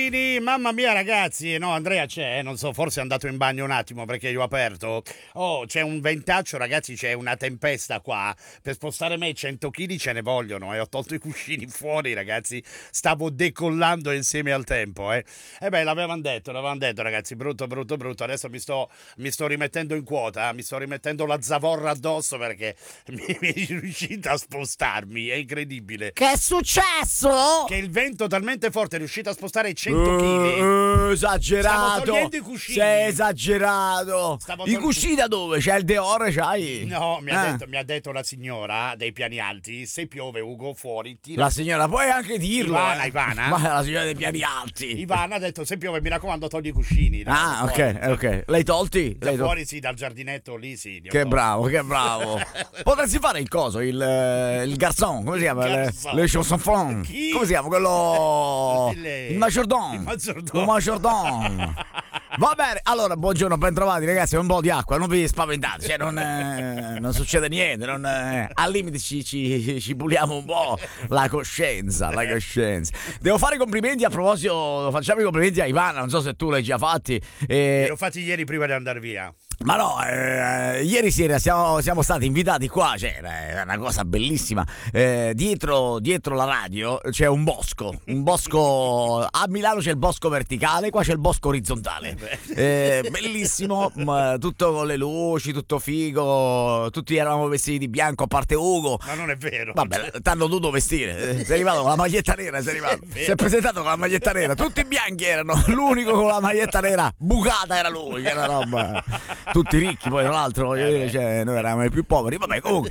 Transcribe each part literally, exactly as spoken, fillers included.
cugini, mamma mia ragazzi. No, Andrea c'è, non so, forse è andato in bagno un attimo perché io ho aperto. Oh, c'è un ventaccio ragazzi, c'è una tempesta qua. Per spostare me cento chili ce ne vogliono e eh. ho tolto i cuscini fuori ragazzi. Stavo decollando insieme al tempo eh. E beh, l'avevano detto, l'avevano detto ragazzi, brutto, brutto, brutto. Adesso mi sto, mi sto rimettendo in quota, mi sto rimettendo la zavorra addosso perché mi, mi è riuscita a spostarmi, è incredibile. Che è successo? Che il vento talmente forte è riuscito a spostare cento chili. Uh, uh, esagerato. Stavo togliendo i cuscini. Sei esagerato. Stavo I tol- cuscini da dove? C'è il Deor, c'hai? No, mi ha, Eh. detto, mi ha detto la signora dei piani alti, se piove Ugo fuori tira. La signora, puoi anche dirlo. Ivana, eh. Ivana. Ma la signora dei piani alti. Ivana ha detto se piove mi raccomando togli i cuscini. Ah, da ok, fuori. ok. L'hai tolti? Da L'hai tol- fuori sì, dal giardinetto lì sì. li ho Che tolti. bravo, che bravo. Potresti fare il coso, il, eh, il garçon, come si chiama? Le, Garçon. le chansons. Chi? Come si chiama? Quello. Il- Il maggiordomo. il maggiordomo. Il maggiordomo. Va bene, allora buongiorno, ben trovati ragazzi, un po' di acqua, non vi spaventate, cioè non, eh, non succede niente, non, eh, al limite ci, ci, ci puliamo un po' la coscienza, la coscienza. Devo fare i complimenti a proposito, facciamo i complimenti a Ivana, non so se tu l'hai già fatti. Eh, Li ho fatti ieri prima di andare via. Ma no, eh, ieri sera siamo, siamo stati invitati qua, cioè, è una cosa bellissima, eh, dietro, dietro la radio c'è un bosco, un bosco, a Milano c'è il bosco verticale, qua c'è il bosco orizzontale, eh, bellissimo, ma tutto con le luci, tutto figo, tutti eravamo vestiti di bianco a parte Ugo. Ma non è vero. Vabbè, t'hanno dovuto vestire, sei arrivato con la maglietta nera, sei arrivato, si è presentato con la maglietta nera, tutti bianchi erano, l'unico con la maglietta nera bucata era lui, che era roba... Tutti ricchi poi tra l'altro voglio dire, cioè, noi eravamo i più poveri, vabbè comunque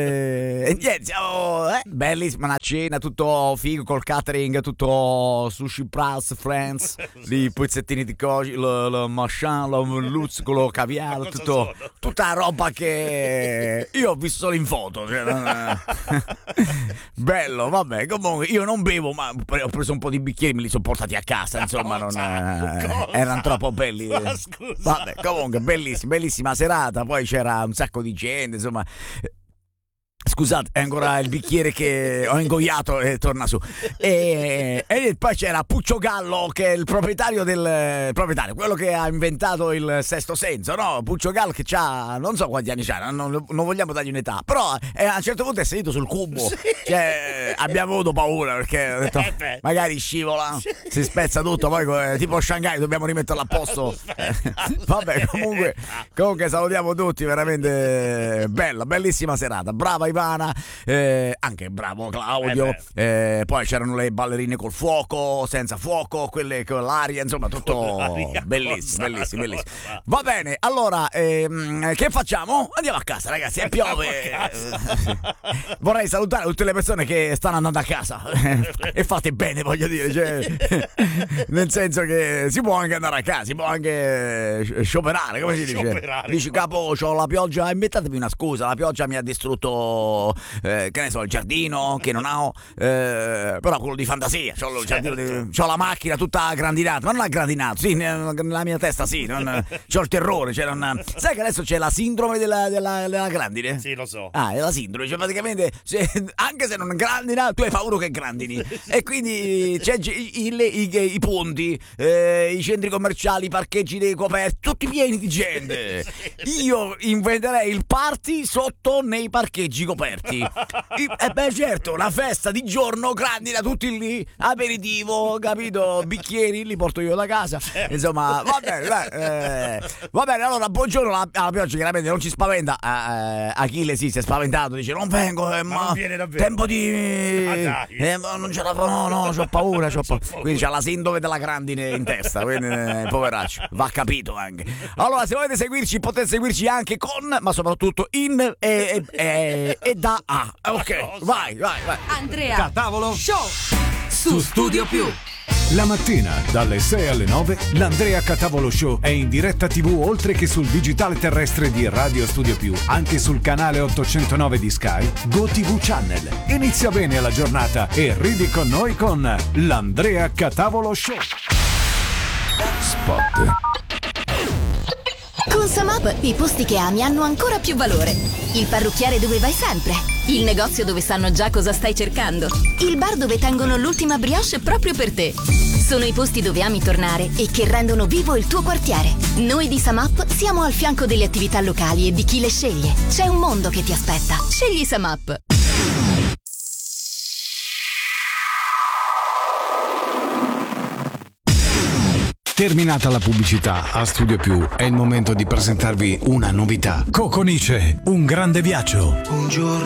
eh, e niente, siamo eh, bellissima una cena, tutto figo col catering, tutto sushi plus friends, i pezzettini di coci, il, il machin, il luzzicolo, caviale, tutto, tutta roba che io ho visto solo in foto, cioè, non... bello, vabbè, comunque io non bevo, ma ho preso un po' di bicchieri, me li sono portati a casa, insomma, non, eh, erano troppo belli. Ma scusa. Vabbè, comunque bellissimo, bellissima serata, poi c'era un sacco di gente, insomma. Scusate, è ancora il bicchiere che ho ingoiato e torna su. E, e poi c'era Puccio Gallo, che è il proprietario del... proprietario, quello che ha inventato il sesto senso, no? Puccio Gallo che c'ha, non so quanti anni c'ha, non, non vogliamo dargli un'età, però eh, a un certo punto è seduto sul cubo. Sì. Cioè, abbiamo avuto paura perché ho detto, magari scivola, si spezza tutto, poi eh, tipo Shanghai dobbiamo rimetterlo a posto. Vabbè, comunque, comunque salutiamo tutti, veramente bella, bellissima serata, brava Ivana. Eh, anche bravo Claudio, eh eh, poi c'erano le ballerine col fuoco, senza fuoco, quelle con l'aria, insomma tutto bellissimo, bellissimo, bellissimo. Va bene, allora ehm, che facciamo? Andiamo a casa ragazzi, e piove. Vorrei salutare tutte le persone che stanno andando a casa e fate bene, voglio dire, cioè, nel senso che si può anche andare a casa, si può anche scioperare, come si dice? Scioperare. Dici capo, c'ho la pioggia, inventatevi una scusa, la pioggia mi ha distrutto Eh, che ne so, il giardino che non ho, eh, però quello di fantasia, c'ho, il giardino di, c'ho la macchina tutta grandinata, ma non ha grandinato, sì, nella mia testa sì, non, c'ho il terrore, cioè non, sai che adesso c'è la sindrome della, della, della grandine? Sì, lo so. Ah, è la sindrome, cioè praticamente se, anche se non grandina, tu hai paura che grandini e quindi c'è i, i, i, i ponti, eh, i centri commerciali, i parcheggi dei coperti, tutti pieni di gente. Io inventerei il party sotto nei parcheggi coperti. E eh beh certo, una festa di giorno grandina, tutti lì, aperitivo, capito, bicchieri, li porto io da casa, insomma, va bene, dai, eh, va bene, allora buongiorno, la, la pioggia chiaramente non ci spaventa, eh, Achille sì, si è spaventato, dice non vengo, eh, ma, ma non viene davvero. tempo di... Ah, dai. Eh, ma non ce la fa, no, no, c'ho paura, c'ho paura, quindi c'ha la sindrome della grandine in testa, quindi eh, poveraccio, va capito anche. Allora se volete seguirci potete seguirci anche con, ma soprattutto in e, e, e, e da A. Ok, vai, vai, vai. Andrea Catavolo Show su Studio Più. La mattina dalle sei alle nove l'Andrea Catavolo Show è in diretta tivù oltre che sul digitale terrestre di Radio Studio Più, anche sul canale ottocentonove di Sky, GoTV Channel. Inizia bene la giornata e ridi con noi con l'Andrea Catavolo Show. Spot. Con Samap i posti che ami hanno ancora più valore. Il parrucchiere dove vai sempre. Il negozio dove sanno già cosa stai cercando. Il bar dove tengono l'ultima brioche proprio per te. Sono i posti dove ami tornare e che rendono vivo il tuo quartiere. Noi di Samap siamo al fianco delle attività locali e di chi le sceglie. C'è un mondo che ti aspetta. Scegli Samap. Terminata la pubblicità, a Studio Più è il momento di presentarvi una novità. Coconice, un grande viaggio. Un giorno